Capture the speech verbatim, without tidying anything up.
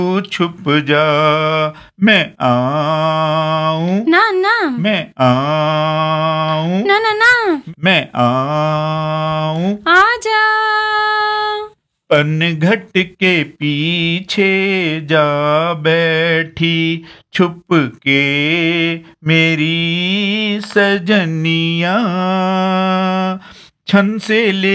तू छुप जा, मैं आऊं ना ना मैं आऊं ना ना ना मैं आऊं आजा। पनघट के पीछे जा बैठी छुप के मेरी सजनिया, छन से ले